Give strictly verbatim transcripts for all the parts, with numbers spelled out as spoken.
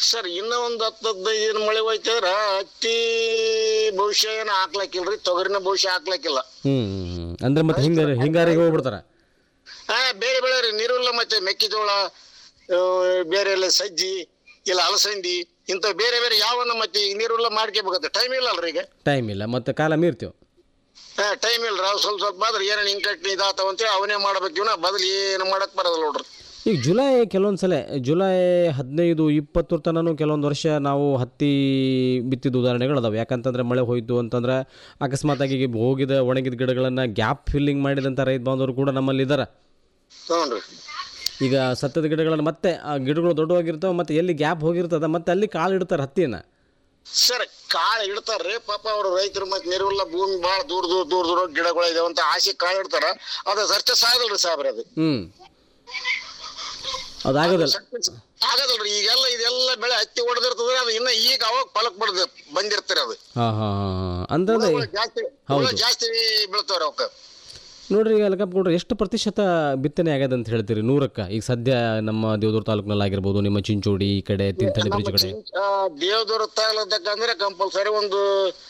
Sir ಇನ್ನ ಒಂದ್ ಹತ್ತು ಹದಿನೈದು ದಿನ ಮಳೆ ಹೋಯ್ತಂದ್ರ ಹತ್ತಿ ಭವಿಷ್ಯ ಏನು ಹಾಕ್ಲಕ್ಕಿಲ್ರಿ, ತೊಗರಿನ ಭವಿಷ್ಯ ಹಾಕ್ಲಕ್ಕಿಲ್ಲ. ಹ್ಮ್ ಅಂದ್ರೆ ಮತ್ತೆ ಹಿಂಗಾರಿ ಹಿಂಗಾರಿಗೆ ಹೋಗ್ಬಿಡ್ತಾರ. ಹಾ ಬೇರೆ ಬೆಳೆ ರೀ, ನೀರಿಲ್ಲ. ಮತ್ತೆ ಮೆಕ್ಕೆಜೋಳ, ಬೇರೆ ಎಲ್ಲ ಸಜ್ಜಿ ಇಲ್ಲ ಅಲಸಂದಿ ಇಂಥ ಬೇರೆ ಬೇರೆ ಯಾವನ್ನ ಮತ್ತೆ ಈಗ ನೀರುಲ್ಲ ಮಾಡ್ಕೋಬೇಕಾಗುತ್ತೆ. ಟೈಮ್ ಇಲ್ಲ ಅಲ್ರಿ ಈಗ, ಟೈಮ್ ಇಲ್ಲ ಮತ್ತೆ ಕಾಲ ಮೀರ್ತೀವಿ. ಹಾ ಟೈಮ್ ಇಲ್ರಿ. ಅವ್ ಸ್ವಲ್ಪ ಸ್ವಲ್ಪ ಆದ್ರೆ ಏನೇನು ಹಿಂಕಟ್ಟಿ ಇದಾತವ ಅಂತೇಳಿ ಅವನೇ ಮಾಡ್ಬೇಕು. ಇವನ ಬದಲು ಏನು ಮಾಡಕ್ ಬರೋದಿಲ್ಲ ನೋಡ್ರಿ. ಈಗ ಜುಲೈ ಕೆಲವೊಂದು ಸಲ ಜುಲೈ ಹದಿನೈದು ಇಪ್ಪತ್ತರ ತನೂ ಕೆಲವೊಂದು ವರ್ಷ ನಾವು ಹತ್ತಿ ಬಿತ್ತಿದ ಉದಾಹರಣೆಗಳು ಅದಾವೆ. ಯಾಕಂತಂದರೆ ಮಳೆ ಹೋಯಿತು ಅಂತಂದ್ರೆ ಅಕಸ್ಮಾತಾಗಿ ಹೋಗಿದ ಒಣಗಿದ ಗಿಡಗಳನ್ನು ಗ್ಯಾಪ್ ಫಿಲ್ಲಿಂಗ್ ಮಾಡಿದಂಥ ರೈತ ಬಾಂಧವರು ಕೂಡ ನಮ್ಮಲ್ಲಿ ಇದ್ದಾರೆ. ಹ್ಞೂ ಈಗ ಸತ್ತದ ಗಿಡಗಳನ್ನು ಮತ್ತೆ ಆ ಗಿಡಗಳು ದೊಡ್ಡವಾಗಿರ್ತಾವೆ, ಮತ್ತೆ ಎಲ್ಲಿ ಗ್ಯಾಪ್ ಹೋಗಿರ್ತದೆ ಮತ್ತೆ ಅಲ್ಲಿ ಕಾಳು ಇಡ್ತಾರೆ ಹತ್ತಿಯನ್ನು. ಸರ್ ಕಾಳು ಇಡ್ತಾರ್ರಿ ಪಾಪ ಅವರು ರೈತರು. ಮತ್ತೆ ನೀರುಲ್ಲ, ಭೂಮಿ ಭಾಳ ದೂರ ದೂರ ದೂರ ದೂರ ಗಿಡಗಳು ಇದಾವೆ ಅಂತ ಆಸೆ ಕಾಳು ಇಡ್ತಾರ. ಅದು ಸರ್ಚ ಸಾಗದಲ್ರಿ ಸಾಬ್ರಿ, ಅದು ಹ್ಮ್ ಅದಾಗೋದಿಲ್ಲ ಆಗದಲ್ರಿ. ಈಗೆಲ್ಲ ಇದೆಲ್ಲ ಬೆಳೆ ಹತ್ತಿ ಹೊಡೆದಿರ್ತದ್ರೆ ಅದು ಇನ್ನ ಈಗ ಅವಾಗ ಫಲಕ್ ಬಡ್ದು ಬಂದಿರ್ತಾರೆ. ಅದು ಹಾಂ ಹಾಂ ಅಂತಂದ್ರೆ ಜಾಸ್ತಿ ಜಾಸ್ತಿ ಬೀಳ್ತಾವ್ರಿ ಅವಕ್ಕ. ನೋಡ್ರಿ ಈಗ ಲೆಕ್ಕ ಕೊಡ್ರಿ ಎಷ್ಟು ಪ್ರತಿಶತ ಬಿತ್ತನೆ ಆಗ್ಯದ ಅಂತ ಹೇಳ್ತೀರಿ ನೂರಕ್ಕೆ? ಈಗ ಸದ್ಯ ನಮ್ಮ ದೇವದುರ್ಗ ತಾಲೂಕಿನಲ್ಲಿ ಆಗಿರ್ಬೋದು, ನಿಮ್ಮ ಚಿಂಚೋಡಿ ಈ ಕಡೆ ತಿಂತಣಿ ಬ್ರಿಡ್ಜ್ ಕಡೆ. ದೇವದುರ್ಗ ತಾಲೂಕಂದ್ರೆ ಕಂಪಲ್ಸರಿ ಒಂದು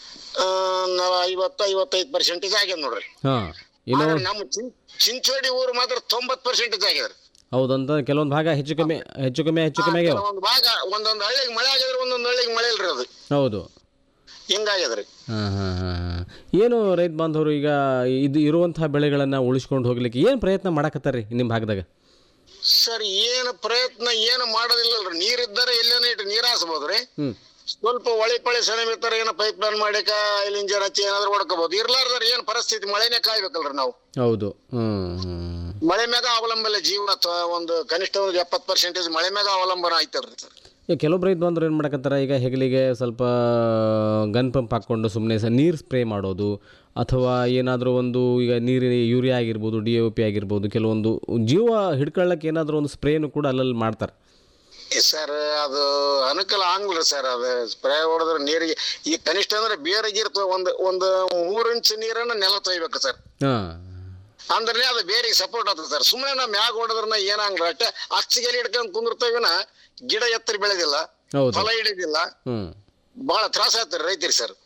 ಐವತ್ತು ಐವತ್ತೈದು ಪರ್ಸೆಂಟೇಜ್ ಆಗ್ಯದ ನೋಡ್ರಿ. ಹಾ ಇನ್ನು ನಮ್ಮ ಚಿಂಚೋಡಿ ಊರು ಮಾತ್ರ ತೊಂಬತ್ತು ಪರ್ಸೆಂಟೇಜ್ ಆಗ್ಯದ್ರಿ. ಹೌದಂತ ಕೆಲವೊಂದು ಭಾಗ ಹೆಚ್ಚು ಕಮ್ಮಿ ಹೆಚ್ಚು ಕಮ್ಮಿ ಹೆಚ್ಚು ಕಮ್ಮಿ ಆಗ್ಯಾವ. ಒಂದು ಭಾಗ ಒಂದೊಂದು ಹಳ್ಳಿಗೆ ಮಳೆ ಆಗಿದ್ರೆ ಒಂದೊಂದು ಹಳ್ಳಿಗೆ ಮಳೆ ಇಲ್ರಿ. ಅದು ಹೌದು ಹಿಂಗಾಗ್ಯದ್ರಿ. ಹಾಂ ಹಾಂ ಹಾಂ ಏನು ರೈತ ಬಾಂಧವರು ಈಗ ಇದು ಇರುವಂತಹ ಬೆಳೆಗಳನ್ನು ಉಳಿಸ್ಕೊಂಡು ಹೋಗ್ಲಿಕ್ಕೆ ಏನು ಪ್ರಯತ್ನ ಮಾಡಕತ್ತಾರ್ರಿ ನಿಮ್ಮ ಭಾಗದಾಗ? ಸರ್ ಏನು ಪ್ರಯತ್ನ ಏನು ಮಾಡೋದಿಲ್ಲಲ್ರಿ. ನೀರಿದ್ದರೆ ಎಲ್ಲೇನ ಇಟ್ಟು ನೀರು ಹಾಸ್ಬೋದ್ರಿ. ಹ್ಮ್ ಸ್ವಲ್ಪ ಒಳಿ ಪಳಿ ಸೆಣೆ ಬಿರ್ತಾರ, ಏನೋ ಪೈಪ್ ಲೈನ್ ಮಾಡಿಕ ಇಲ್ಲಿ ಇಂಜರ್ ಹಚ್ಚಿ ಏನಾದ್ರು ಹೊಡ್ಕೋಬಹುದು. ಇರ್ಲಾರ್ದಾರ ಏನ್ ಪರಿಸ್ಥಿತಿ, ಮಳೆನೇ ಕಾಯ್ಬೇಕಲ್ರಿ ನಾವು. ಹೌದು. ಹ್ಮ್ ಮಳೆ ಮ್ಯಾಗ ಅವಲಂಬನೆ ಜೀವನ. ಒಂದು ಕನಿಷ್ಠ ಒಂದು ಎಪ್ಪತ್ತು ಪರ್ಸೆಂಟೇಜ್ ಮಳೆ ಮ್ಯಾಗ ಅವಲಂಬನ ಆಯ್ತಲ್ರಿ ಸರ್. ಈಗ ಕೆಲವೊಬ್ರು ರೈತ ಬಾಂಧವರು ಏನು ಮಾಡಕತ್ತಾರ, ಈಗ ಹೆಗಲಿಗೆ ಸ್ವಲ್ಪ ಗನ್ ಪಂಪ್ ಹಾಕ್ಕೊಂಡು ಸುಮ್ಮನೆ ಸ ನೀರು ಸ್ಪ್ರೇ ಮಾಡೋದು, ಅಥವಾ ಏನಾದರೂ ಒಂದು ಈಗ ನೀರಿನ ಯೂರಿಯಾ ಆಗಿರ್ಬೋದು, ಡಿ ಒ ಪಿ ಆಗಿರ್ಬೋದು, ಕೆಲವೊಂದು ಜೀವ ಹಿಡ್ಕೊಳ್ಳಕ್ಕೆ ಏನಾದರೂ ಒಂದು ಸ್ಪ್ರೇನು ಕೂಡ ಅಲ್ಲಲ್ಲಿ ಮಾಡ್ತಾರೆ. ಸರ್ ಅದು ಅನುಕೂಲ ಆಗಲ್ರಿ ಸರ್. ಅದು ಸ್ಪ್ರೇ ಹೊಡೆದ್ರೆ ನೀರಿಗೆ ಈ ಕನಿಷ್ಠ ಅಂದ್ರೆ ಬೇರೆಗಿರ್ತವೆ. ಒಂದು ಒಂದು ಮೂರು ಇಂಚ್ ನೀರನ್ನ ನೆಲ ತೊಯ್ಬೇಕು ಸರ್. ಅಂದ್ರೆ ಅದು ಬೇರೆ ಸಪೋರ್ಟ್ ಆಗ್ತದೆ ಸರ್. ಸುಮ್ಮನೆ ನಾವು ಮ್ಯಾಗ ಹೊಡೆದ್ರೆ ಏನಾಗಲ್ಲ, ಅಷ್ಟೇ ಅಚ್ಚಿಗೆಲಿ ಹಿಡ್ಕೊಂಡು ಕುಂದಿರ್ತೇವಿನ ಗಿಡ ಎತ್ತರ ಬೆಳೆದಿಲ್ಲ, ಫಲ ಹಿಡಿದಿಲ್ಲ, ಬಹಳ ತ್ರಾಸ ಆಗ್ತಾರೆ ರೈತರಿಗೆ ಸರ್.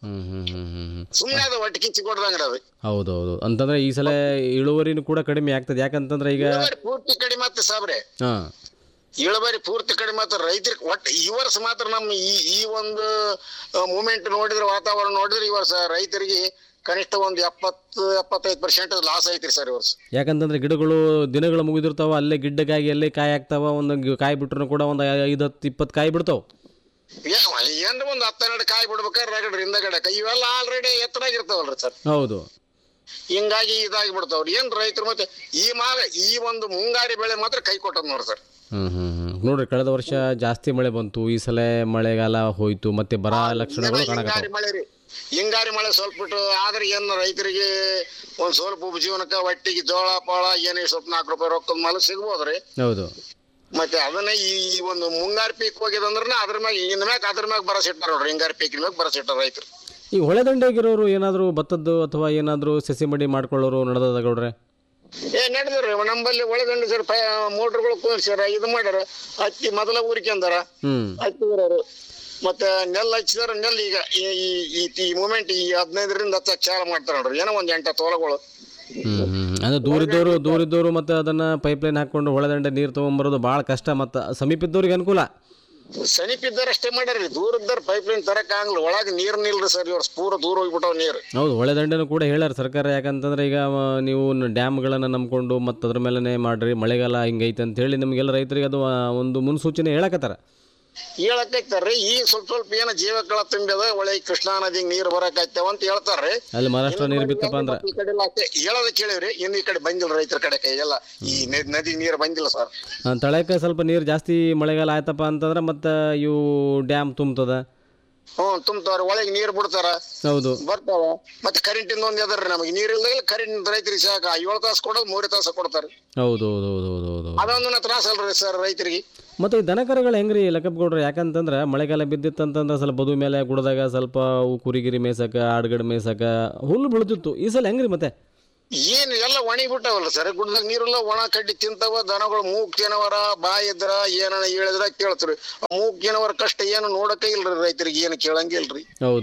ಸುಮ್ಮನೆ ಅದು ಒಟ್ಟು ಕಿಚ್ಚಿ ಕೊಡ್ದಂಗ್ರಿ ಅದು. ಹೌದೌದು. ಅಂತಂದ್ರೆ ಈ ಸಲ ಇಳುವರಿನೂ ಕೂಡ ಕಡಿಮೆ ಆಗ್ತದೆ. ಯಾಕಂತಂದ್ರೆ ಈಗ ಪೂರ್ತಿ ಕಡಿಮೆ ಆಗ್ತದೆ ಸಾಬ್ರೆ. ಇಳುವರಿ ಪೂರ್ತಿ ಕಡಿಮೆ ಆಗ್ತದೆ ರೈತರಿಗೆ. ಒಟ್ಟು ಈ ವರ್ಷ ಮಾತ್ರ ನಮ್ಮ ಈ ಈ ಒಂದು ಮೂಮೆಂಟ್ ನೋಡಿದ್ರೆ, ವಾತಾವರಣ ನೋಡಿದ್ರೆ ಈ ವರ್ಷ ರೈತರಿಗೆ ಕನಿಷ್ಠ ಒಂದು ಎಪ್ಪತ್ತು ಎಪ್ಪತ್ತೈದು ಪರ್ಸೆಂಟ್ ಲಾಸ್ ಐತ್ರಿ ಸರ್ ಈ ವರ್ಷ. ಯಾಕಂತಂದ್ರೆ ಗಿಡಗಳು ದಿನಗಳು ಮುಗಿದಿರ್ತಾವ, ಅಲ್ಲೇ ಗಿಡ್ಡಗಾಗಿ ಅಲ್ಲೇ ಕಾಯಿ ಆಗ್ತಾವ. ಒಂದು ಕಾಯಿ ಬಿಟ್ರು ಕೂಡ ಒಂದು ಐದು ಹತ್ತು ಇಪ್ಪತ್ತು ಕಾಯಿ ಬಿಡ್ತಾವ. ಏನ್ರ ಒಂದು ಹತ್ತೆರಡು ಕಾಯಿ ಬಿಡ್ಬೇಕಾದ್ರೆ ರಗಡ್ರಿ ಹಿಂದಗಡೆ ಇವೆಲ್ಲ ಆಲ್ರೆಡಿ ಎತ್ತರಾಗಿರ್ತಾವಲ್ರಿ ಸರ್. ಹೌದು. ಹಿಂಗಾಗಿ ಇದಾಗಿ ಬಿಡ್ತಾವ್ರಿ. ಏನ್ ರೈತರು ಮತ್ತೆ ಈ ಮಾಗ ಈ ಒಂದು ಮುಂಗಾರಿ ಬೆಳೆ ಮಾತ್ರ ಕೈ ಕೊಟ್ಟದ್ ನೋಡ್ರಿ ಸರ್. ಹ್ಮ್ ಹ್ಮ್ ಹ್ಮ್ ನೋಡ್ರಿ, ಕಳೆದ ವರ್ಷ ಜಾಸ್ತಿ ಮಳೆ ಬಂತು, ಈ ಸಲ ಮಳೆಗಾಲ ಹೋಯ್ತು, ಮತ್ತೆ ಬರ ಲಕ್ಷಣಗಳು ಹಿಂಗಾರಿ ಮಳೆ ರೀ. ಹಿಂಗಾರಿ ಮಳೆ ಸ್ವಲ್ಪ ಬಿಟ್ಟು ಆದ್ರೆ ಏನ್ ರೈತರಿಗೆ ಒಂದ್ ಸ್ವಲ್ಪ ಉಪಜೀವನಕ್ಕ ಒಟ್ಟಿಗೆ ಜೋಳ ಪಾಳ ಏನೇ ಸ್ವಲ್ಪ ನಾಲ್ಕು ರೂಪಾಯಿ ರೊಕ್ಕದ ಮೇಲೆ ಸಿಗ್ಬೋದ್ರಿ. ಹೌದು. ಮತ್ತೆ ಅದನ್ನ ಈ ಒಂದು ಮುಂಗಾರಿ ಪೀಕ್ ಹೋಗಿದಂದ್ರ ಅದ್ರ ಮ್ಯಾಗ ಇನ್ ಮ್ಯಾಗ ಅದ್ರ ಮ್ಯಾಗ ಬರಸಿಟ್ಟಾರ ನೋಡ್ರಿ. ಹಿಂಗಾರಿ ಪೀಕಿನ ಮ್ಯಾಗ ಬರಸಿಟ್ಟಾರ ರೈತರು. ಈ ಹೊಳೆದಂಡೆಗಿರೋರು ಏನಾದ್ರು ಭತ್ತದ್ದು ಅಥವಾ ಏನಾದ್ರು ಸಸಿ ಮಡಿ ಮಾಡ್ಕೊಳ್ಳೋರು ನಡೆದ ಗೌಡ್ರೆ? ಏ ನಡೆದ್ರಿ ನಮ್ಮಲ್ಲಿ ಒಳಗಂಡು ಸರ್ ಮೋಟರ್ಗಳು ಕೂರ್ಸ್ಯಾರ, ಇದು ಮಾಡ್ಯಾರ. ಹತ್ತಿ ಮೊದಲ ಊರಿಕೆಂದಾರ ಹತ್ತಿ ಊರವರು. ಮತ್ತೆ ನೆಲ್ ಹಚ್ಚಿದಾರ. ನೆಲ್ ಈಗ ಈ ಈ ಮೂಮೆಂಟ್ ಈ ಹದಿನೈದರಿಂದ ಹಚ್ಚಕ್ ಚಾಲ ಮಾಡ್ತಾರ ನೋಡ್ರಿ. ಏನೋ ಒಂದ್ ಎಂಟ ತೋಲಗಳು. ಅಂದ್ರೆ ದೂರಿದ್ದವರು ದೂರಿದ್ದವರು ಮತ್ತೆ ಅದನ್ನ ಪೈಪ್ ಲೈನ್ ಹಾಕೊಂಡು ಹೊಳೆದಂಡೆ ನೀರು ತಗೊಂಡ್ಬರೋದು ಬಹಳ ಕಷ್ಟ. ಮತ್ತೆ ಸಮೀಪಿದ್ದವ್ರಿಗೆ ಅನುಕೂಲ. ಸಮೀಪ ಇದ್ದಾರ ಅಷ್ಟೇ ಮಾಡ್ಯಾರಿ. ದೂರ ಇದ್ದಾರ ಪೈಪ್ ಲೈನ್ ತರಕ್ ಆಗಲ್ಲ. ಒಳಗೆ ನೀರ್ ನಿಲ್ರಿ ಸರ್. ಇವ್ರ ಪೂರ ದೂರ ಹೋಗ್ಬಿಟ್ಟವ್ ನೀರು. ಹೌದು, ಹೊಳೆದಂಡೆನೂ ಕೂಡ ಹೇಳ್ಯಾರ ಸರ್ಕಾರ. ಯಾಕಂತಂದ್ರೆ ಈಗ ನೀವು ಡ್ಯಾಮ್ಗಳನ್ನ ನಂಬ್ಕೊಂಡು ಮತ್ತೆ ಅದ್ರ ಮೇಲೆನೆ ಮಾಡ್ರಿ, ಮಳೆಗಾಲ ಹಿಂಗೈತೆ ಅಂತ ಹೇಳಿ ನಿಮ್ಗೆಲ್ಲ ರೈತರಿಗೆ ಅದು ಒಂದು ಮುನ್ಸೂಚನೆ ಹೇಳಕತ್ತಾರ. ಹೇಳಕೈತಾರ್ರಿ. ಈಗ ಸ್ವಲ್ಪ ಸ್ವಲ್ಪ ಏನ ಜೀವಕಳ ತುಂಬಿದ ಒಳ್ಳೆ ಕೃಷ್ಣಾ ನದಿಗೆ ನೀರ್ ಬರಕಾಯ್ತಾವ ಅಂತ ಹೇಳ್ತಾರ್ರಿ. ಅಲ್ಲಿ ಮಹಾರಾಷ್ಟ್ರ ನೀರು ಬಿತ್ತಪ್ಪ ಅಂದ್ರ ಹೇಳೋದ್ ಕೇಳಿವ್ರಿ. ಇನ್ನು ಈ ಕಡೆ ಬಂದಿಲ್ಲ ರೈತರ ಕಡೆ ಕೈ ಎಲ್ಲ ಈ ನದಿ ನೀರು ಬಂದಿಲ್ಲ ಸರ್. ತಳಕ್ಕೆ ಸ್ವಲ್ಪ ನೀರು ಜಾಸ್ತಿ ಮಳೆಗಾಲ ಆಯ್ತಪ್ಪ ಅಂತಂದ್ರೆ ಮತ್ತೆ ಇವು ಡ್ಯಾಮ್ ತುಂಬತದ. ಹ್ಮ್ ತುಂಬ್ತಾವ್ರಿ. ಒಳಗೆ ನೀರ್ ಬಿಡ್ತಾರ. ಹೌದು, ಬರ್ತಾವ. ಮತ್ತೆ ಕರೆಂಟಿಂದ ಒಂದ್ ಎದರ್ರಿ ನಮಗೆ ನೀರ್ ಇಲ್ದಾಗ ಕರೆಂಟ್ ರೈತರಿಗೆ ಸಾಕ ಏಳು ತಾಸು ಕೊಡೋದು ಮೂರೇ ತಾಸು ಕೊಡ್ತಾರೆ. ಹೌದು ಹೌದು ಹೌದು ಹೌದು ಅದೊಂದು ತ್ರಾಸ ಅಲ್ರಿ ಸರ್ ರೈತರಿಗೆ. ಮತ್ತು ಈ ದನಕರುಗಳು ಹೆಂಗ್ರಿ ಲೆಕ್ಕಪ್ಕೊಡ್ರಿ? ಯಾಕಂತಂದ್ರೆ ಮಳೆಗಾಲ ಬಿದ್ದಿತ್ತಂತಂದ್ರೆ ಸ್ವಲ್ಪ ಬದು ಮೇಲೆ ಗುಡದಾಗ ಸ್ವಲ್ಪ ಕುರಿಗಿರಿ ಮೇಯ್ಸಕ, ಆಡುಗಡೆ ಮೇಯ್ಸಕ ಹುಲ್ಲು ಬೆಳೆದಿತ್ತು. ಈ ಸಲ ಹೆಂಗ್ರಿ ಮತ್ತೆ? ಏನ್ ಎಲ್ಲ ಒಣಗಿ ಬಿಟ್ಟಾವಲ್ಲ ಸರ್, ಗುಡ್ದಾಗ ನೀರೆಲ್ಲ ಒಣ ಕಡ್ಡಿ ತಿಂತಾವ, ದನಗಳು ಮೂಕ್ ಜನವರ ಬಾಯಿ ಇದ್ರ ಏನನ ಹೇಳಿದ್ರ ಕೇಳ್ತ್ರಿ. ಮೂಕ್ ಜನವರ ಕಷ್ಟ ಏನು ನೋಡಕ ಇಲ್ರಿ ರೈತರಿಗೆ, ಏನು ಕೇಳಂಗಿಲ್ರಿ.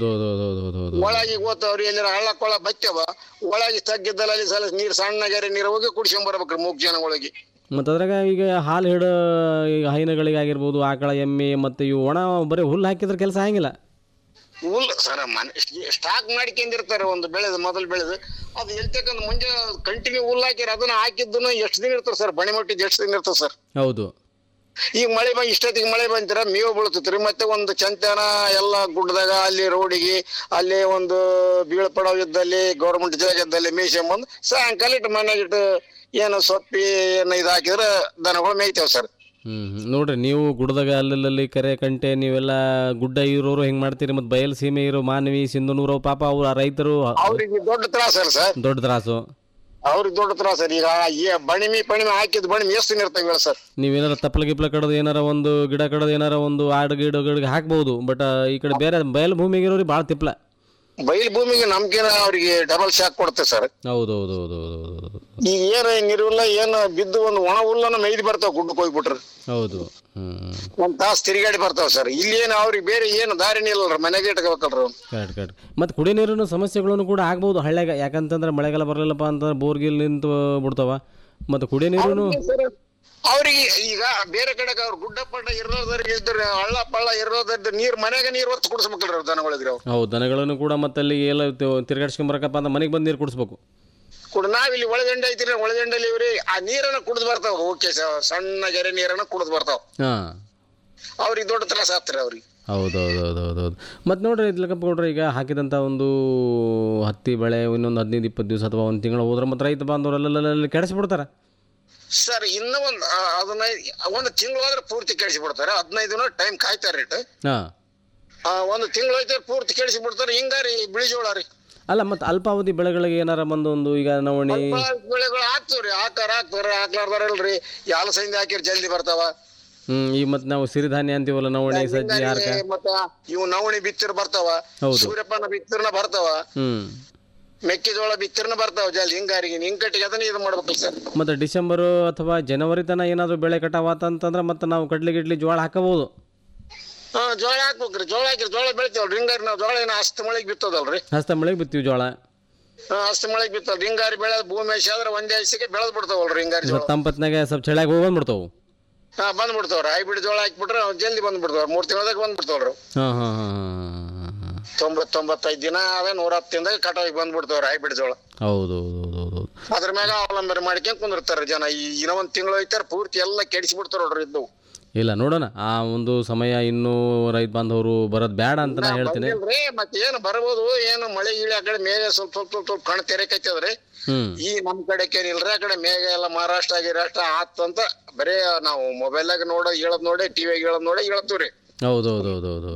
ಒಳಗಿ ಓದ್ತಾವ್ರಿ, ಎಲ್ಲರ ಹಳ್ಳ ಕೊಳ್ಳ ಬಚ್ಚವ ಒಳಗಿ ತಗ್ಗಿದ್ದಲ್ಲ ಅಲ್ಲಿ ಸಲ ನೀರ್ ಸಣ್ಣಗೆರೆ ನೀರು ಹೋಗಿ ಕುಡ್ಸ್ಕೊಂಡ್ ಬರ್ಬೇಕ್ರಿ ಮೂಕ್ ಜನಗಳಿಗೆ. ಮತ್ತು ಅದ್ರಾಗ ಈಗ ಹಾಲು ಹಿಡ ಈಗ ಹೈನುಗಳಿಗೆ ಆಗಿರ್ಬೋದು, ಆಕಳ ಎಮ್ಮೆ ಮತ್ತು ಇವು ಒಣ ಬರೀ ಹುಲ್ಲು ಹಾಕಿದ್ರೆ ಕೆಲಸ ಆಗಿಲ್ಲ. ಹುಲ್ಲು ಸರ ಮನೆ ಸ್ಟಾಕ್ ಮಾಡ್ಕೊಂಡಿರ್ತಾರೆ ಒಂದು ಬೆಳೆದು ಮೊದಲು ಬೆಳೆದು ಅದು ಎಲ್ತಕ್ಕಂತ ಮುಂಜೆ ಕಂಟಿನ್ಯೂ ಹುಲ್ಲು ಹಾಕಿರ ಅದನ್ನ ಹಾಕಿದ್ದನ್ನು ಎಷ್ಟು ದಿನ ಇರ್ತಾರೆ ಸರ್, ಬಣಿ ಮಟ್ಟಿದ್ದು ಎಷ್ಟು ದಿನ ಇರ್ತದೆ ಸರ್. ಹೌದು. ಈಗ ಮಳೆ ಬಂದ್ ಇಷ್ಟೊತ್ತಿಗೆ ಮಳೆ ಬಂತೀರ ಮೇವು ಬೀಳ್ತೈತ್ರಿ, ಮತ್ತೆ ಒಂದು ಚಂತನ ಎಲ್ಲ ಗುಡ್ಡದಾಗ ಅಲ್ಲಿ ರೋಡಿಗೆ ಅಲ್ಲಿ ಒಂದು ಬೀಳ್ಪಡವ ಇದ್ದಲ್ಲಿ ಗೌರ್ಮೆಂಟ್ ಜಾಗದಲ್ಲಿ ಮೇಯ್ಸ್ಕೊಂಬಂದು ಸಾಯಂಕಾಲ ಇಟ್ಟು ಮನೆಯಾಗ ಇಟ್ಟು ಏನು ಸೊಪ್ಪಿ ಏನು ಇದು ಹಾಕಿದ್ರೆ ದನಗಳು ಮೇಯ್ತೇವೆ ಸರ್. ಹ್ಮ್ ನೋಡ್ರಿ, ನೀವು ಗುಡ್ಡದಾಗ ಅಲ್ಲಲ್ಲಿ ಕೆರೆ ಕಂಟೆ ನೀವೆಲ್ಲ ಗುಡ್ಡ ಇರೋರು ಹೆಂಗ್ ಮಾಡ್ತೀರಿ, ಮತ್ತೆ ಬಯಲು ಸೀಮೆ ಇರೋ ಮಾನವಿ ಸಿಂಧನೂರು ಪಾಪ ಅವ್ರ ರೈತರು ಅವ್ರಿಗೆ ದೊಡ್ಡ ತ್ರಾಸ ಸರ್, ದೊಡ್ಡ ತ್ರಾಸು ಅವ್ರಿಗೆ ದೊಡ್ಡ ತ್ರಾಸ ಸರ್. ಈಗ ಬಣಿಮಿ ಪಣಿಮಿ ಹಾಕಿದ್ ಬಣಿಮಿ ಎಷ್ಟು ದಿನ ಇರ್ತಾವೆ ಸರ್. ನೀವೇನಾರ ತಪ್ಪಲ ಗಿಪ್ಲ ಕಡೋದು ಏನಾರ ಒಂದು ಗಿಡ ಕಡೋದು ಏನಾರ ಒಂದು ಆಡು ಗಿಡ ಗಿಡ ಹಾಕ್ಬಹುದು, ಬಟ್ ಈ ಕಡೆ ಬೇರೆ ಬಯಲು ಭೂಮಿಗೆ ಇರೋರಿಗೆ ಭಾಳ ತಿಪ್ಪಲ. ಬಯಲು ಭೂಮಿಗೆ ನಮ್ಗೇನ ಅವ್ರಿಗೆ ಡಬಲ್ ಶಾಕ್ ಕೊಡುತ್ತೆ ಸರ್. ಹೌದೌದೌದು. ಈಗ ಏನ ನೀರಿಲ್ಲ ಏನು ಬಿದ್ದು ಒಂದು ಒಣ ಹುಲ್ಲನ್ನ ಮೈದಿ ಬರ್ತಾವ ಗುಡ್ಡಕ್ಕೆ ಹೋಗ್ಬಿಟ್ರಿ. ಹೌದು. ಒಂದ್ ತಾಸ್ ತಿರುಗಾಡಿ ಬರ್ತಾವ ಸರ್. ಇಲ್ಲಿ ಏನು ಅವ್ರಿಗೆ ಬೇರೆ ಏನು ದಾರಿನೇ ಇಲ್ಲಲ್ರಿ, ಮನೆಗೆ ಇಟ್ಕೋಬೇಕಲ್ರಿ. Correct correct. ಮತ್ತೆ ಕುಡಿ ನೀರಿನ ಸಮಸ್ಯೆಗಳನ್ನು ಕೂಡ ಆಗ್ಬಹುದು ಹಳ್ಳ್ಯಾಗ, ಯಾಕಂತಂದ್ರೆ ಮಳೆಗಾಲ ಬರಲಿಲ್ಲಪ್ಪ ಅಂತಂದ್ರೆ ಬೋರ್ಗಿಲ್ ನಿಂತು ಬಿಡ್ತಾವ. ಮತ್ತೆ ಕುಡಿಯ ನೀರು ಅವ್ರಿಗೆ ಈಗ ಬೇರೆ ಕಡೆಗೆ ಅವ್ರು ಗುಡ್ಡ ಪಡ್ಡ ಇರೋದ್ರಿಗೆ ಇದ್ರೆ ಹಳ್ಳ ಪಳ್ಳ ಇರೋದ್ರ ನೀರ್ ಮನೆಗೆ ನೀರ್ ಹೊತ್ತು ಕುಡಿಸ್ಬೇಕಲ್ರಿ ಅವ್ರು ದನಗಳಿಗೆ. ಅವ್ರು ಹೌದು, ದನಗಳನ್ನು ಕೂಡ ಮತ್ತೆ ಅಲ್ಲಿ ಎಲ್ಲ ತಿರ್ಗಾಡ್ಸ್ಕೊಂಬರಕಪ್ಪ ಅಂತ ಮನೆಗೆ ಬಂದು ನೀರು ಕುಡಿಸ್ಬೇಕು. ಕೂಡ ನಾವಿಲ್ಲಿ ಒಳದಂಡೆ ಐತಿರಿ, ಒಳದಂಡೆಲಿ ಇವ್ರಿ ಆ ನೀರನ್ನ ಕುಡಿದು ಬರ್ತಾವ. ಓಕೆ ಸಣ್ಣ ಕೆರೆ ನೀರನ್ನ ಕುಡಿದು ಬರ್ತಾವ. ಅವ್ರಿಗೆ ದೊಡ್ಡ ತ್ರಾಸ ಆಗ್ತಾರೆ ಅವ್ರಿಗೆ. ಹೌದೌದೌದೌದೌದು. ಮತ್ತು ನೋಡ್ರಿ ಇದ್ಲಕ್ಕಪ್ಪ ಕೊಡ್ರಿ, ಈಗ ಹಾಕಿದಂಥ ಒಂದು ಹತ್ತಿ ಬೆಳೆ ಇನ್ನೊಂದು ಹದಿನೈದು ಇಪ್ಪತ್ತು ದಿವಸ ಅಥವಾ ಒಂದು ತಿಂಗಳು ಹೋದ್ರೆ ಮತ್ತೆ ರೈತ ಬಾಂಧವರೆಲ್ಲ ಕೆಡಿಸ್ಬಿಡ್ತಾರೆ ಸರ್. ಇನ್ನೂ ಒಂದು ಹದಿನೈದು ಒಂದು ತಿಂಗಳು ಹೋದ್ರೆ ಪೂರ್ತಿ ಕೆಡಿಸಿ ಬಿಡ್ತಾರೆ. ಹದಿನೈದು ದಿನ ಟೈಮ್ ಕಾಯ್ತಾರೆ ರೇಟ್. ಒಂದು ತಿಂಗಳು ಹೋಯ್ತಾರೆ ಪೂರ್ತಿ ಕೆಡಿಸಿ ಬಿಡ್ತಾರೆ. ಹಿಂಗಾರಿ ಬಿಳಿ ಜೋಳ ರೀ. ಅಲ್ಲ, ಮತ್ತೆ ಅಲ್ಪಾವಧಿ ಬೆಳೆಗಳಿಗೆ ಏನಾರ ಬಂದೊಂದು ಈಗ ನವಣಿ ಬೆಳೆಗಳು ಹಾಕ್ತವ್ರಿ, ಹಾಕಾರ ಹಾಕ್ತಾರ, ಹಾಕ್ಲಾರ್ದಾರಲ್ರಿ ಯಾಲಸಂದಿ ಹಾಕಿರ್ ಜಲ್ದಿ ಬರ್ತಾವ. ಹ್ಮ್ ಈಗ ಮತ್ತೆ ನಾವು ಸಿರಿಧಾನ್ಯ ಅಂತೀವಲ್ಲ, ನವಣಿ ಸಜ್ಜಿ ಹಾರ್ಕ, ಮತ್ತ ಇವು ನವಣಿ ಬಿತ್ತಿರ್ ಬರ್ತಾವ, ಸೂರ್ಯಪಾನ ಬಿತ್ತಿರ್ನ ಬರ್ತಾವ, ಹ್ಮ್ ಮೆಕ್ಕೆಜೋಳ ಬಿತ್ತಿರ್ನ ಬರ್ತಾವ ಜಲ್ದಿ ಹಿಂಗಾರಿಗೆ. ಹಿಂಕಟ್ಟಿಗೆ ಅದನ್ನ ಇದು ಮಾಡ್ಬೇಕಲ್ಲ ಸರ್. ಮತ್ತೆ ಡಿಸೆಂಬರ್ ಅಥವಾ ಜನವರಿ ತನ ಏನಾದ್ರು ಬೆಳೆ ಕಟಾವಾತ ಅಂತಂದ್ರೆ ಮತ್ತೆ ನಾವು ಕಡ್ಲಿ ಗಿಡ್ಲಿ ಜೋಳ ಹಾಕಬಹುದು. ಹಾ ಜೋಳ ಹಾಕ್ಬೇಕ್ರಿ. ಜೋಳ ಹಾಕಿರಿ ಜೋಳ ಬೆಳಿತೇವಲ್ರಿ ಹಿಂಗಾರಿ. ನಾವು ಜೋಳ ಏನ ಹಸ್ತ ಮಳೆಗೆ ಬಿತ್ತದಲ್ರಿ, ಹಸ್ತ ಮಳೆಗೆ ಬಿತ್ತೀವಿ ಜೋಳ. ಹಾ ಹಸ್ತ ಮಳೆಗೆ ಬಿತ್ತಲ್ರಿ. ಹಿಂಗಾರಿ ಬೆಳೆ ಭೂಮಿ ಆದ್ರೆ ಒಂದೇ ಐಸಿಗೆ ಬೆಳೆದ್ ಬಿಡ್ತಾವಲ್ರಿ ಹಿಂಗಾರಿ ಜೋಳ. ತಂಪತ್ನಾಗ ಸ್ವಲ್ಪ ಚಳಿಯಾಗಿ ಹೋಗಿ ಬಂದ್ಬಿಡ್ತಾವು. ಹಾ ಬಂದ್ಬಿಡ್ತಾವ್ರಿ. ಹೈಬ್ರಿಡ್ ಜೋಳ ಹಾಕ್ಬಿಟ್ರೆ ಜಲ್ದಿ ಬಂದ್ಬಿಡ್ತಾವ್ರಿ. ಮೂರ್ ತಿಂಗಳದಾಗ ಬಂದ್ಬಿಡ್ತಾವ್ರಿ. ಹಾ ಹಾ ಹಾ ತೊಂಬತ್ ತೊಂಬತ್ತೈದು ದಿನ ಅದೇ ನೂರ ಹತ್ತು ದಿನದಾಗ ಕಟಾವಿಗೆ ಬಂದ್ಬಿಡ್ತಾವ್ರಿ ಹೈಬ್ರಿಡ್ ಜೋಳ. ಹೌದು. ಅದ್ರ ಮ್ಯಾಗ ಅವಲಂಬನೆ ಮಾಡ್ಕೊಂಡ್ ಕುಂದಿರ್ತಾರ ಜನ. ಇನ್ನೂ ಒಂದ್ ತಿಂಗಳು ಹೋಯ್ತಾರ ಪೂರ್ತಿ ಎಲ್ಲ ಕೆಡಿಸಿ ಬಿಡ್ತಾರ ನೋಡ್ರಿ ಇದ್ದವು. ಇಲ್ಲ ನೋಡೋಣ, ಆ ಒಂದು ಸಮಯ ಇನ್ನೂ ರೈತ ಬಾಂಧವರು ಬರೋದ್ ಬೇಡ ಅಂತ ನಾ ಹೇಳ್ತೀನಿ. ಮತ್ತೆ ಏನು ಬರ್ಬೋದು, ಏನು ಮಳೆ ಗಿಳಿ ಆ ಕಡೆ ಮೇಘ ಸ್ವಲ್ಪ ಸ್ವಲ್ಪ ಸ್ವಲ್ಪ ಸ್ವಲ್ಪ ಕಣ್ ತೆರೆಕೈತದ್ರಿ. ಈ ನಮ್ ಕಡೆಗೆ ಏನಿಲ್ರಿ, ಆ ಕಡೆ ಮೇಘ ಎಲ್ಲ ಮಹಾರಾಷ್ಟ್ರ ಗಿರಾಷ್ಟ್ರ ಆತಂತ ಬರೇ ನಾವು ಮೊಬೈಲ್ನಾಗ ನೋಡ ಹೇಳದ್ ನೋಡಿ ಟಿವಿಯಾಗ ಹೇಳದ್ ನೋಡಿ ಹೇಳ್ತೀವ್ರಿ. ಹೌದೌದೌದೌದು.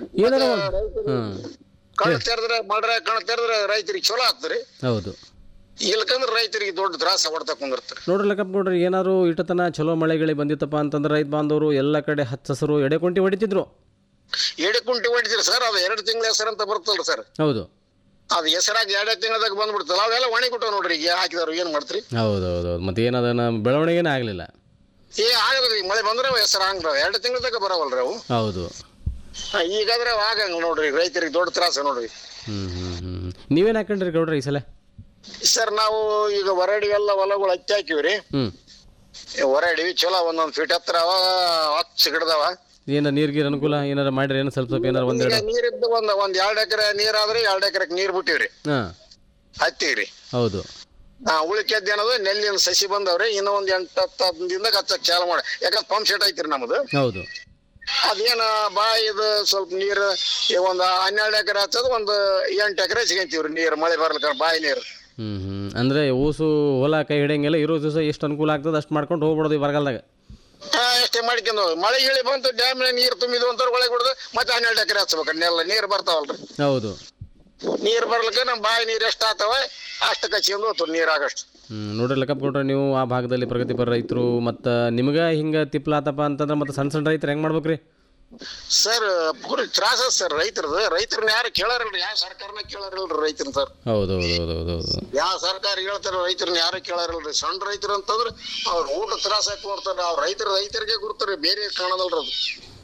ಕಣ್ ತೆರೆದ್ರೆ ಮಾಡ್ರೆ ಕಣ್ ತೆರೆದ್ರೆ ರೈತರಿಗೆ ಚಲೋ ಆಗ್ತದ್ರಿ. ಹೌದು. ಇಲ್ಕಂದ್ರೆ ರೈತರಿಗೆ ದೊಡ್ಡ ತ್ರಾಸ ಹೊಡ್ತಾ ಕುಂದಿರ್ತಾರೆ ನೋಡ್ರಿ. ಲೆಕ್ಕಪ್ಪ ನೋಡ್ರಿ, ಏನಾದ್ರು ಇಟ್ಟತನ ಚಲೋ ಮಳೆಗಳಿಗೆ ಬಂದಿತ್ತಪ್ಪ ಅಂತಂದ್ರೆ ರೈತ ಬಾಂಧವರು ಎಲ್ಲ ಕಡೆ ಹಚ್ಚ ಹಸರು ಎಡೆಕುಂಟಿ ಹೊಡಿತಿದ್ರು. ಎಡೆಕುಂಟಿ ಹೊಡಿತಿದ್ರು ಸರ್. ಅದು ಎರಡು ತಿಂಗಳ ಹೆಸರು ಅಂತ ಬರ್ತಲ್ರಿ ಸರ್. ಹೌದು. ಅದು ಹೆಸರಾಗಿ ಎರಡೇ ತಿಂಗಳದಾಗ ಬಂದ್ಬಿಡ್ತಲ್ಲ. ಅವೆಲ್ಲ ಒಣಗಿಬಿಟ್ಟು ನೋಡ್ರಿ ಈಗ ಹಾಕಿದವ್ರು ಏನ್ ಮಾಡ್ತೀರಿ. ಹೌದೌದೌದು. ಮತ್ತೆ ಏನದನ್ನ ಬೆಳವಣಿಗೆನೇ ಆಗ್ಲಿಲ್ಲ. ಏ ಆಗದ್ರಿ, ಮಳೆ ಬಂದ್ರೆ ಹೆಸರು ಹಂಗ್ರ ಎರಡು ತಿಂಗಳದಾಗ ಬರವಲ್ರಿ ಅವು. ಹೌದು. ಈಗಾದ್ರೆ ಆಗಂಗ ನೋಡ್ರಿ ರೈತರಿಗೆ ದೊಡ್ಡ ತ್ರಾಸ ನೋಡ್ರಿ. ಹ್ಮ್ ಹ್ಮ್ ಹ್ಮ್ ನೀವೇನ್ ಹಾಕೊಂಡ್ರಿ ಗೌಡ್ರಿ ಈ ಸಲ? ಸರ್ ನಾವು ಈಗ ಹೊರಡಿ ಎಲ್ಲ ಹೊಲಗಳು ಹತ್ತಿ ಹಾಕಿವ್ರಿ. ಹ್ಮ್ ಹೊರಡಿವಿ ಚಲೋ ಒಂದೊಂದ್ ಫೀಟ್ ಹತ್ರ ಅವ ಹತ್ತು ಗಿಡದವ. ಏನ ನೀರ್ಗೀರ್ ಅನುಕೂಲ ಏನಾರ ಮಾಡ್ರಿ? ಏನು ಸ್ವಲ್ಪ ಸ್ವಲ್ಪ ಏನಾರ ಒಂದೆರಡು ನೀರಿದ್ದು ಒಂದ್ ಒಂದ್ ಎರಡ್ ಎಕರೆ ನೀರಾದ್ರೆ ಎರಡ್ ಎಕರೆಕ್ ನೀರ್ ಬಿಟ್ಟಿವ್ರಿ. ಹಾ ಹತ್ತಿವ್ರಿ. ಹೌದು. ಹಾ ಉಳಿಕೆದ್ ಏನದು ನೆಲ್ಲಿನ ಸಸಿ ಬಂದವ್ರಿ. ಇನ್ನೂ ಒಂದ್ ಎಂಟು ಹತ್ತು ಹದಿನದಿಂದ ಹಚ್ಚಕ್ ಚಾಲ ಮಾಡಿ. ಯಾಕಂದ್ರೆ ಪಂಪ್ ಸೆಟ್ ಐತಿರಿ ನಮ್ದು. ಹೌದು. ಅದೇನ ಬಾಯಿ ಇದು ಸ್ವಲ್ಪ ನೀರು ಒಂದ್ ಹನ್ನೆರಡು ಎಕರೆ ಹಚ್ಚೋದು ಒಂದು ಎಂಟು ಎಕರೆ ಸಿಗಂತೀವ್ರಿ ನೀರು ಮಳೆ ಬರ್ಲಿಕ್ಕ ಬಾಯಿ ನೀರು. ಹ್ಮ್ ಹ್ಮ್ ಅಂದ್ರೆ ಊಸು ಹೊಲ ಕೈ ಹಿಡಿಯಂಗೆಲ್ಲ ಇರೋ ದಿವಸ ಎಷ್ಟು ಅನುಕೂಲ ಆಗ್ತದೆ ಅಷ್ಟು ಮಾಡ್ಕೊಂಡು ಹೋಗ್ಬಿಡೋದು ಈ ಬರಗಾಲದಾಗ. ಹಾ ಅಷ್ಟೇ ಮಾಡ್ಕೊಂಡು ಮಳೆ ಗಿಳಿ ಬಂತು ಡ್ಯಾಮ್ ನೀರು ತುಂಬಿದು ಅಂತ ಒಳಗೆ ಬಿಡುದು ಮತ್ತೆ ಹನ್ನೆರಡು ಎಕರೆ ಹಚ್ಬೇಕ. ನೆಲ್ಲ ನೀರು ಬರ್ತಾವಲ್ರಿ. ಹೌದು. ನೀರ್ ಬರ್ಲಿಕ್ಕೆ ನಮ್ ಬಾಯಿ ನೀರ್ ಎಷ್ಟ್ ಆತಾವ ಅಷ್ಟ ಕಚ್ಕೊಂಡು ಹೋಗ್ತದೆ ನೀರ್ ಆಗಷ್ಟು. ಹ್ಮ್ ನೋಡ್ರಿ ಲೆಕ್ಕಪ್ಪ ಕೊಟ್ರೆ ನೀವು ಆ ಭಾಗದಲ್ಲಿ ಪ್ರಗತಿಪರ ರೈತರು, ಮತ್ತು ನಿಮ್ಗೆ ಹಿಂಗೆ ತಿಪ್ಲಾತಪ್ಪ ಅಂತಂದ್ರೆ ಮತ್ತೆ ಸಣ್ಣ ಸಣ್ಣ ರೈತರು ಹೆಂಗೆ ಮಾಡ್ಬೇಕ್ರಿ? ಸರ್ ಪೂರಿ ತ್ರಾಸ ಸರ್ ರೈತರದು. ರೈತರನ್ನ ಯಾರು ಕೇಳಾರಲ್ರಿ, ಯಾವ ಸರ್ಕಾರನ ಕೇಳಾರಲ್ರಿ ರೈತರನ್ನ ಸರ್. ಹೌದು ಹೌದು ಹೌದು ಹೌದು ಹೌದು ಯಾವ ಸರ್ಕಾರ ಹೇಳ್ತಾರ ರೈತರನ್ನ ಯಾರು ಕೇಳಾರಲ್ರಿ. ಸಣ್ಣ ರೈತರು ಅಂತಂದ್ರೆ ಅವ್ರ ಊಟ ತ್ರಾಸ ಹಾಕಿ ಕೊಡ್ತಾರ. ಅವ್ರ ರೈತರ ರೈತರಿಗೆ ಗುರ್ತಾರೆ, ಬೇರೆ ಕಾಣದಲ್ರಿ ಅದು.